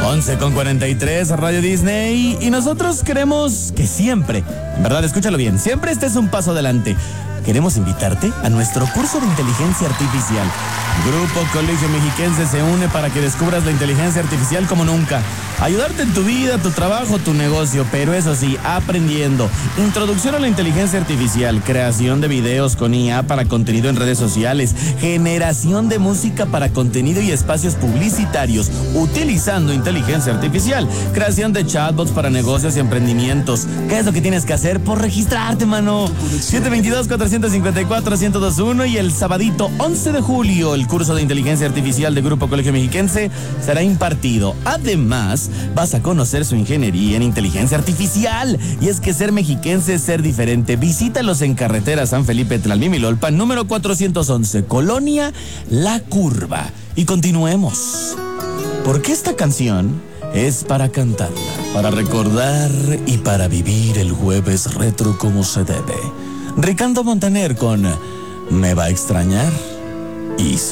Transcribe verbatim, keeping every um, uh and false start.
once con cuarenta y tres, Radio Disney. Y nosotros queremos que siempre, en verdad, escúchalo bien, siempre estés un paso adelante. Queremos invitarte a nuestro curso de inteligencia artificial. Grupo Colegio Mexiquense se une para que descubras la inteligencia artificial como nunca. Ayudarte en tu vida, tu trabajo, tu negocio, pero eso sí, aprendiendo. Introducción a la inteligencia artificial, creación de videos con I A para contenido en redes sociales, generación de música para contenido y espacios publicitarios, utilizando inteligencia artificial, creación de chatbots para negocios y emprendimientos. ¿Qué es lo que tienes que hacer? Por registrarte, mano. siete dos dos, cuatro cinco cuatro, uno cero dos uno y el sabadito once de julio, el curso de inteligencia artificial de Grupo Colegio Mexiquense será impartido. Además, vas a conocer su ingeniería en inteligencia artificial. Y es que ser mexiquense es ser diferente. Visítalos en carretera San Felipe Tlalmimilolpan, número cuatrocientos once, Colonia La Curva. Y continuemos, porque esta canción es para cantarla, para recordar y para vivir el jueves retro como se debe. Ricardo Montaner con Me va a extrañar. Y sí.